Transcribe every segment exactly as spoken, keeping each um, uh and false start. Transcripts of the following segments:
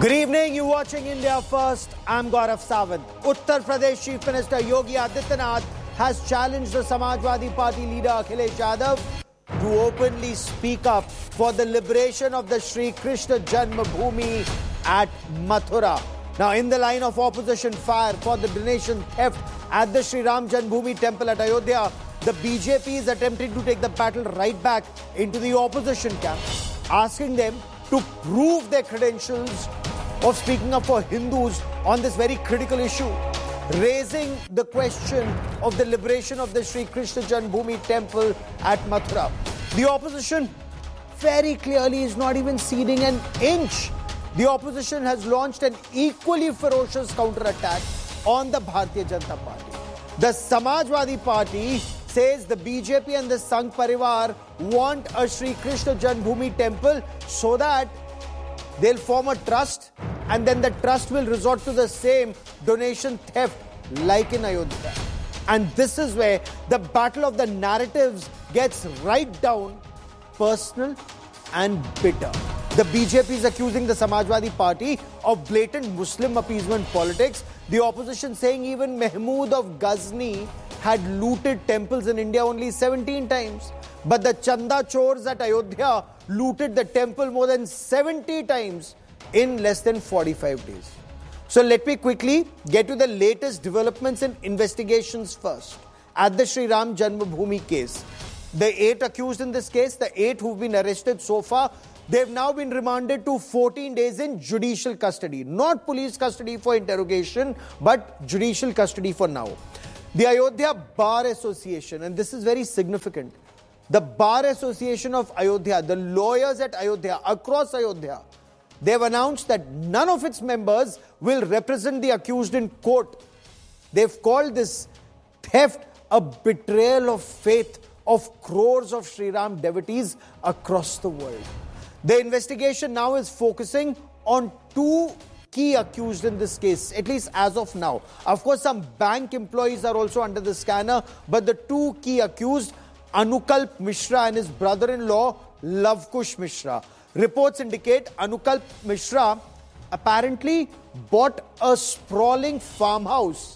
Good evening, you're watching India First. I'm Gaurav Sawant. Uttar Pradesh Chief Minister Yogi Adityanath has challenged the Samajwadi Party leader Akhilesh Yadav to openly speak up for the liberation of the Sri Krishna Janmabhoomi at Mathura. Now, in the line of opposition fire for the donation theft at the Sri Ram Janmabhoomi temple at Ayodhya, the B J P is attempting to take the battle right back into the opposition camp, asking them to prove their credentials of speaking up for Hindus on this very critical issue, raising the question of the liberation of the Sri Krishna Janmabhoomi temple at Mathura. The opposition very clearly is not even ceding an inch. The opposition has launched an equally ferocious counterattack on the Bharatiya Janata Party. The Samajwadi Party says the B J P and the Sangh Parivar want a Sri Krishna Janmabhoomi temple so that they'll form a trust, and then the trust will resort to the same donation theft like in Ayodhya. And this is where the battle of the narratives gets right down personal and bitter. The B J P is accusing the Samajwadi Party of blatant Muslim appeasement politics. The opposition saying even Mahmud of Ghazni had looted temples in India only seventeen times. But the Chanda Chors at Ayodhya looted the temple more than seventy times in less than forty-five days. So let me quickly get to the latest developments and investigations first. At the Sri Ram Janmabhoomi case, the eight accused in this case, the eight who've been arrested so far, they've now been remanded to fourteen days in judicial custody. Not police custody for interrogation, but judicial custody for now. The Ayodhya Bar Association, and this is very significant, the Bar Association of Ayodhya, the lawyers at Ayodhya, across Ayodhya, they've announced that none of its members will represent the accused in court. They've called this theft a betrayal of faith of crores of Sri Ram devotees across the world. The investigation now is focusing on two key accused in this case, at least as of now. Of course, some bank employees are also under the scanner, but the two key accused, Anukalp Mishra and his brother-in-law, Lavkush Mishra. Reports indicate Anukalp Mishra apparently bought a sprawling farmhouse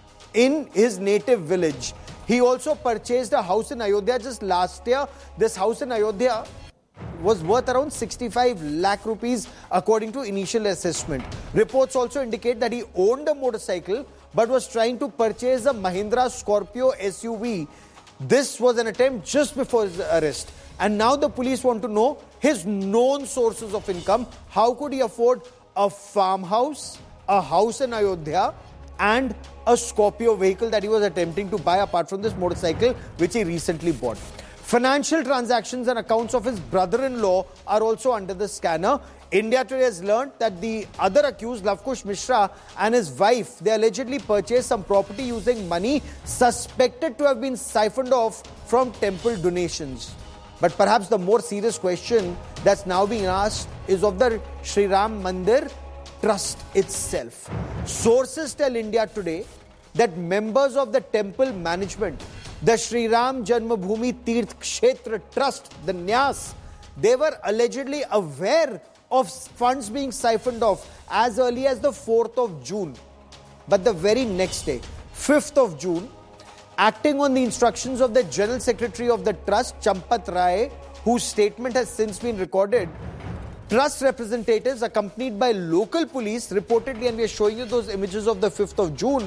in his native village. He also purchased a house in Ayodhya just last year. This house in Ayodhya was worth around sixty-five lakh rupees according to initial assessment. Reports also indicate that he owned a motorcycle but was trying to purchase a Mahindra Scorpio S U V. This was an attempt just before his arrest. And now the police want to know his known sources of income. How could he afford a farmhouse, a house in Ayodhya, and a Scorpio vehicle that he was attempting to buy apart from this motorcycle which he recently bought? Financial transactions and accounts of his brother-in-law are also under the scanner. India Today has learned that the other accused, Lavkush Mishra, and his wife, they allegedly purchased some property using money suspected to have been siphoned off from temple donations. But perhaps the more serious question that's now being asked is of the Sri Ram Mandir Trust itself. Sources tell India Today that members of the temple management, the Sri Ram Janmabhoomi Tirth Kshetra Trust, the Nyas, they were allegedly aware of funds being siphoned off as early as the fourth of June. But the very next day, fifth of June, acting on the instructions of the General Secretary of the Trust, Champat Rai, whose statement has since been recorded, Trust representatives accompanied by local police reportedly, and we are showing you those images of the fifth of June,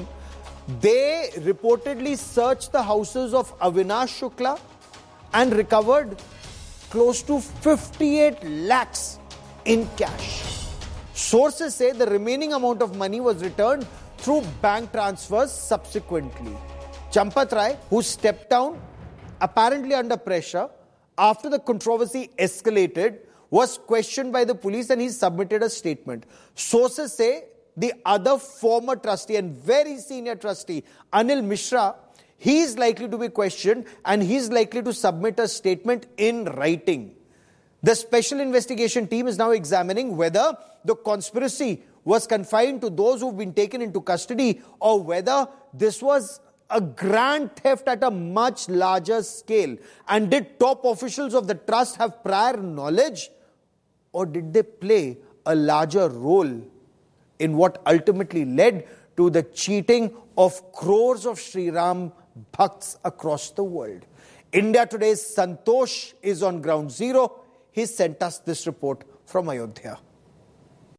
they reportedly searched the houses of Avinash Shukla and recovered close to fifty-eight lakhs in cash. Sources say the remaining amount of money was returned through bank transfers subsequently. Champat Rai, who stepped down apparently under pressure after the controversy escalated, was questioned by the police and he submitted a statement. Sources say the other former trustee and very senior trustee, Anil Mishra, he is likely to be questioned and he is likely to submit a statement in writing. The special investigation team is now examining whether the conspiracy was confined to those who've been taken into custody or whether this was a grand theft at a much larger scale. And did top officials of the trust have prior knowledge, or did they play a larger role in what ultimately led to the cheating of crores of Sri Ram Bhakts across the world. India Today's Santosh is on ground zero. He sent us this report from Ayodhya.